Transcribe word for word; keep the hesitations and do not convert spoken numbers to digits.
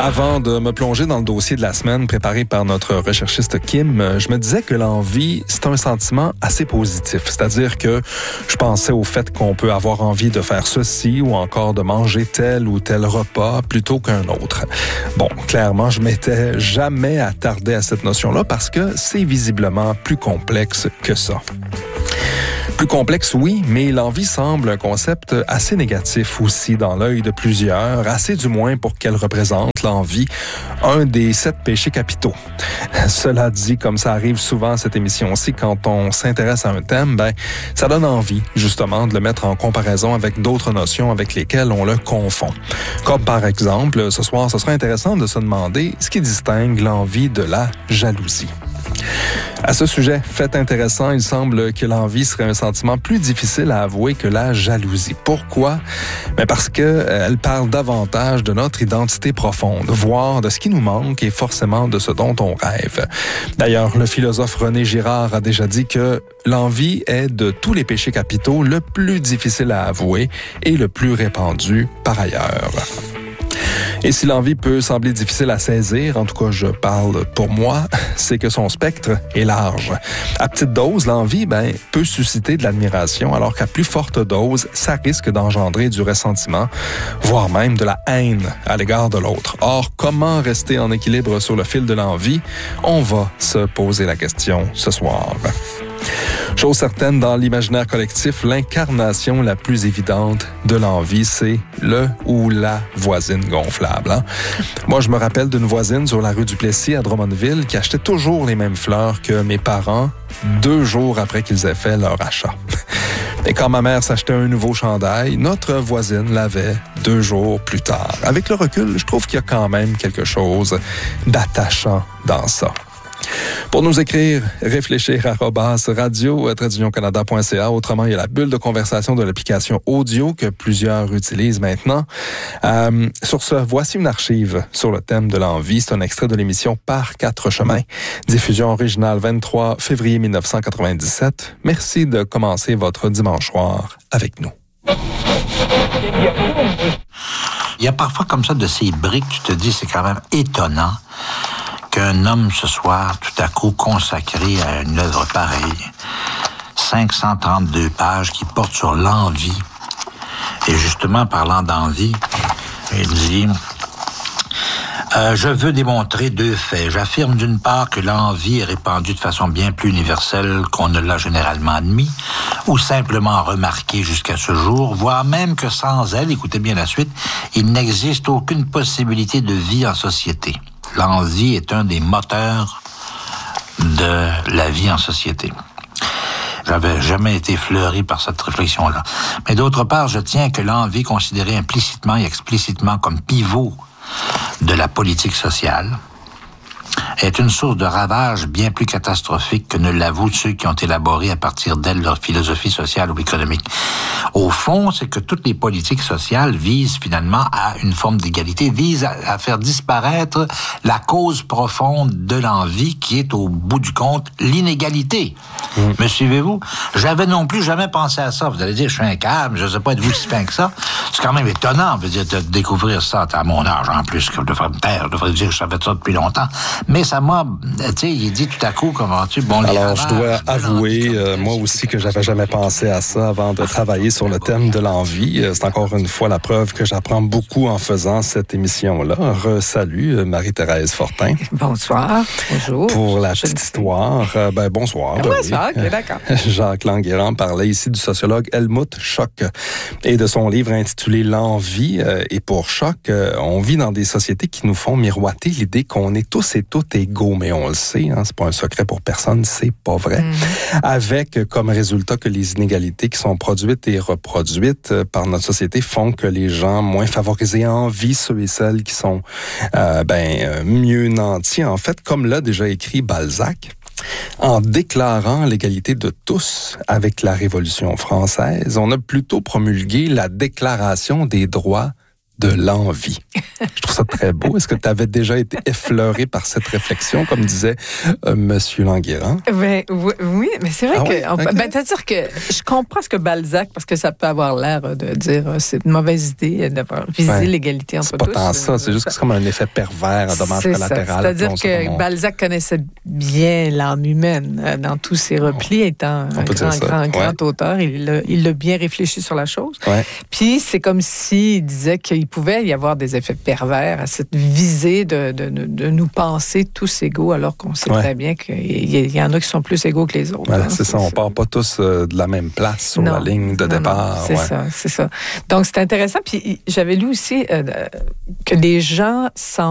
Avant de me plonger dans le dossier de la semaine préparé par notre recherchiste Kim, je me disais que l'envie, c'est un sentiment assez positif. C'est-à-dire que je pensais au fait qu'on peut avoir envie de faire ceci ou encore de manger tel ou tel repas plutôt qu'un autre. Bon, clairement, je m'étais jamais attardé à cette notion-là parce que c'est visiblement plus complexe que ça. Plus complexe, oui, mais l'envie semble un concept assez négatif aussi dans l'œil de plusieurs, assez du moins pour qu'elle représente, l'envie, un des sept péchés capitaux. Cela dit, comme ça arrive souvent à cette émission-ci, quand on s'intéresse à un thème, ben, ça donne envie, justement, de le mettre en comparaison avec d'autres notions avec lesquelles on le confond. Comme par exemple, ce soir, ce sera intéressant de se demander ce qui distingue l'envie de la jalousie. À ce sujet, fait intéressant, il semble que l'envie serait un sentiment plus difficile à avouer que la jalousie. Pourquoi? Mais parce que euh, elle parle davantage de notre identité profonde, voire de ce qui nous manque et forcément de ce dont on rêve. D'ailleurs, le philosophe René Girard a déjà dit que l'envie est de tous les péchés capitaux le plus difficile à avouer et le plus répandu par ailleurs. Et si l'envie peut sembler difficile à saisir, en tout cas je parle pour moi, c'est que son spectre est large. À petite dose, l'envie ben, peut susciter de l'admiration, alors qu'à plus forte dose, ça risque d'engendrer du ressentiment, voire même de la haine à l'égard de l'autre. Or, comment rester en équilibre sur le fil de l'envie? On va se poser la question ce soir. Chose certaine, dans l'imaginaire collectif, l'incarnation la plus évidente de l'envie, c'est le ou la voisine gonflable. Hein? Moi, je me rappelle d'une voisine sur la rue du Plessis à Drummondville qui achetait toujours les mêmes fleurs que mes parents deux jours après qu'ils aient fait leur achat. Et quand ma mère s'achetait un nouveau chandail, notre voisine l'avait deux jours plus tard. Avec le recul, je trouve qu'il y a quand même quelque chose d'attachant dans ça. Pour nous écrire, réfléchir arobase radio tiret union canada point c a. Autrement, il y a la bulle de conversation de l'application audio que plusieurs utilisent maintenant. Euh, sur ce, voici une archive sur le thème de l'envie. C'est un extrait de l'émission Par quatre chemins. Diffusion originale vingt-trois février mille neuf cent quatre-vingt-dix-sept. Merci de commencer votre dimanche soir avec nous. Il y a parfois comme ça de ces briques, tu te dis, c'est quand même étonnant qu'un homme se soit tout à coup consacré à une œuvre pareille. cinq cent trente-deux pages qui portent sur l'envie. Et justement, parlant d'envie, il dit euh, « Je veux démontrer deux faits. J'affirme d'une part que l'envie est répandue de façon bien plus universelle qu'on ne l'a généralement admis, ou simplement remarquée jusqu'à ce jour, voire même que sans elle, écoutez bien la suite, il n'existe aucune possibilité de vie en société. L'envie est un des moteurs de la vie en société. » J'avais jamais été fleuri par cette réflexion-là. Mais d'autre part, je tiens que l'envie, considérée implicitement et explicitement comme pivot de la politique sociale, est une source de ravages bien plus catastrophique que ne l'avouent ceux qui ont élaboré à partir d'elle leur philosophie sociale ou économique. Au fond, c'est que toutes les politiques sociales visent finalement à une forme d'égalité, visent à, à faire disparaître la cause profonde de l'envie qui est au bout du compte l'inégalité. Mmh. Me suivez-vous? J'avais non plus jamais pensé à ça. Vous allez dire, je suis un câble, je ne sais pas être vous si fin que ça. C'est quand même étonnant de, de, de découvrir ça à mon âge en plus, que je devrais me taire, je devrais dire que je savais ça depuis longtemps. Mais ça m'a, tu sais, il dit tout à coup, comment tu bon, les Alors, je dois avouer, euh, moi aussi, que j'avais jamais pensé à ça avant de travailler sur le thème de l'envie. C'est encore une fois la preuve que j'apprends beaucoup en faisant cette émission-là. Re-salut, Marie-Thérèse Fortin. Bonsoir, bonjour. Pour la petite histoire, euh, ben bonsoir. Ah, ben, bonsoir, oui. Ok, d'accord. Jacques Languérand parlait ici du sociologue Helmut Schock et de son livre intitulé L'envie. Euh, et pour Schock, euh, on vit dans des sociétés qui nous font miroiter l'idée qu'on est tous et toutes égaux, mais on le sait, hein, c'est pas un secret pour personne, c'est pas vrai. Mm. Avec comme résultat que les inégalités qui sont produites et reproduites par notre société font que les gens moins favorisés envient ceux et celles qui sont euh, ben mieux nantis. En fait, comme l'a déjà écrit Balzac, en déclarant l'égalité de tous avec la Révolution française, on a plutôt promulgué la Déclaration des droits de l'envie. Je trouve ça très beau. Est-ce que tu avais déjà été effleuré par cette réflexion, comme disait euh, Monsieur Languérand? Ben, oui, oui, mais c'est vrai ah que... Oui? On, Okay. ben, c'est-à-dire que je comprends ce que Balzac, parce que ça peut avoir l'air de dire euh, c'est une mauvaise idée d'avoir visé ouais. l'égalité entre tous. C'est pas tous. tant ça, c'est juste que c'est comme un effet pervers, un dommage c'est collatéral. Ça. C'est-à-dire que comment... Balzac connaissait bien l'âme humaine dans tous ses replis, étant un grand, grand, grand ouais. auteur. Il l'a, il l'a bien réfléchi sur la chose. Ouais. Puis c'est comme s'il disait qu'il pouvait y avoir des effets pervers à cette visée de, de, de, de nous penser tous égaux, alors qu'on sait ouais. très bien qu'il y, y en a qui sont plus égaux que les autres. Voilà, hein, c'est, c'est ça, on ne part pas tous euh, de la même place sur non, la ligne de non, départ. Non, c'est ouais. ça, c'est ça. Donc c'est intéressant. Puis j'avais lu aussi euh, que les gens s'en